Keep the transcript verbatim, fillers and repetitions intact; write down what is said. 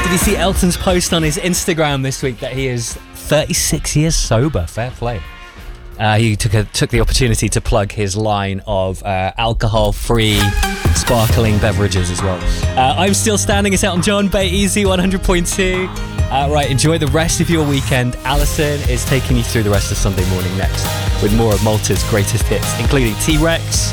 Did you see Elton's post on his Instagram this week that he is thirty-six years sober? Fair play. Uh, he took a, took the opportunity to plug his line of uh, alcohol-free sparkling beverages as well. Uh, I'm Still Standing. It's out on John Bay Easy one hundred point two. Uh, right, enjoy the rest of your weekend. Alison is taking you through the rest of Sunday morning next with more of Malta's greatest hits, including T-Rex,